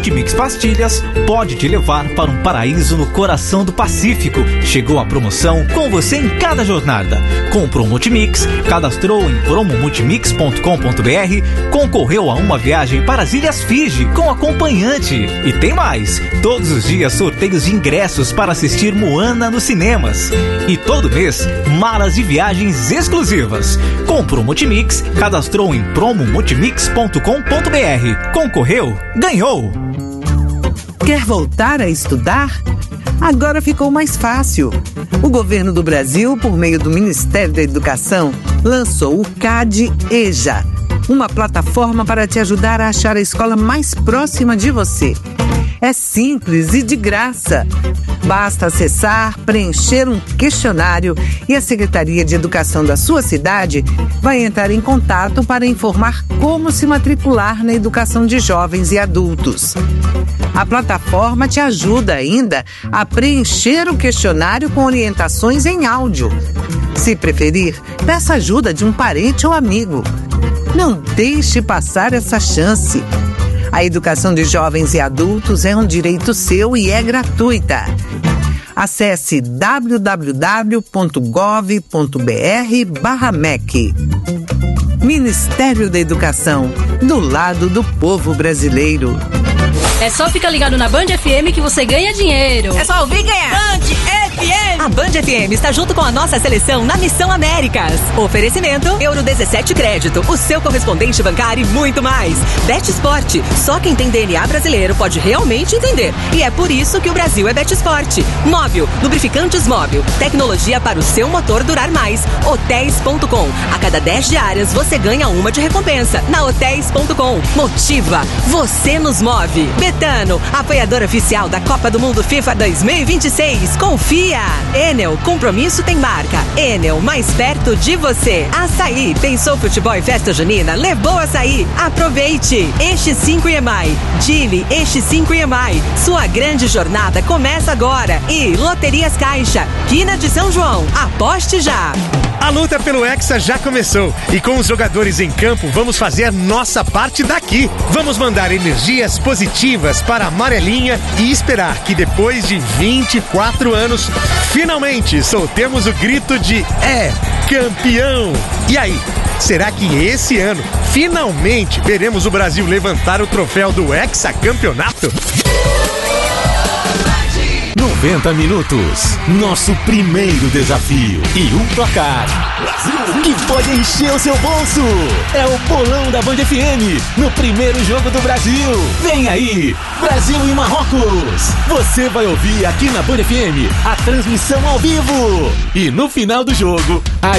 Multimix Pastilhas pode te levar para um paraíso no coração do Pacífico. Chegou a promoção com você em cada jornada. Comprou um Multimix, cadastrou em promomultimix.com.br, concorreu a uma viagem para as Ilhas Fiji com acompanhante. E tem mais, todos os dias sorteios de ingressos para assistir Moana nos cinemas. E todo mês, malas de viagens exclusivas. Comprou Multimix, cadastrou em promomultimix.com.br, concorreu, ganhou! Quer voltar a estudar? Agora ficou mais fácil. O governo do Brasil, por meio do Ministério da Educação, lançou o CAD-EJA, uma plataforma para te ajudar a achar a escola mais próxima de você. É simples e de graça. Basta acessar, preencher um questionário e a Secretaria de Educação da sua cidade vai entrar em contato para informar como se matricular na educação de jovens e adultos. A plataforma te ajuda ainda a preencher o questionário com orientações em áudio. Se preferir, peça ajuda de um parente ou amigo. Não deixe passar essa chance. A educação de jovens e adultos é um direito seu e é gratuita. Acesse www.gov.br/MEC. Ministério da Educação, do lado do povo brasileiro. É só ficar ligado na Band FM que você ganha dinheiro. É só ouvir e ganhar. Band FM. A Band FM está junto com a nossa seleção na Missão Américas. Oferecimento Euro 17 Crédito, o seu correspondente bancário e muito mais. Bet Sport, só quem tem DNA brasileiro pode realmente entender. E é por isso que o Brasil é Bet Sport. Móvel, lubrificantes Móvel, tecnologia para o seu motor durar mais. Hotéis.com, a cada 10 diárias você ganha uma de recompensa. Na Hotéis.com, motiva, você nos move. Betano, apoiador oficial da Copa do Mundo FIFA 2026. Confia! Enel, compromisso tem marca. Enel, mais perto de você. Açaí, pensou futebol e festa junina? Levou açaí. Aproveite! Eixo 5 EMAI. Dili, Eixo 5 EMAI. Sua grande jornada começa agora. E Loterias Caixa, Quina de São João. Aposte já! A luta pelo Hexa já começou e com os jogadores em campo vamos fazer nossa parte daqui. Vamos mandar energias positivas para a amarelinha e esperar que depois de 24 anos, finalmente soltemos o grito de campeão! E aí, será que esse ano finalmente veremos o Brasil levantar o troféu do hexacampeonato? 90 minutos, nosso primeiro desafio e um placar que pode encher o seu bolso. É o bolão da Band FM no primeiro jogo do Brasil. Vem aí, Brasil e Marrocos. Você vai ouvir aqui na Band FM a transmissão ao vivo e no final do jogo